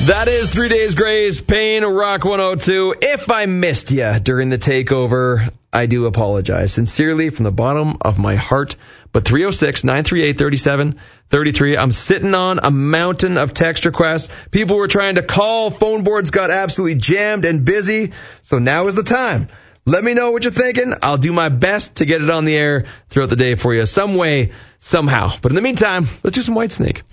That is 3 Days Grace, Pain, Rock 102. If I missed you during the takeover, I do apologize. Sincerely, from the bottom of my heart. But 306-938-3733. I'm sitting on a mountain of text requests. People were trying to call. Phone boards got absolutely jammed and busy. So now is the time. Let me know what you're thinking. I'll do my best to get it on the air throughout the day for you some way, somehow. But in the meantime, let's do some Whitesnake.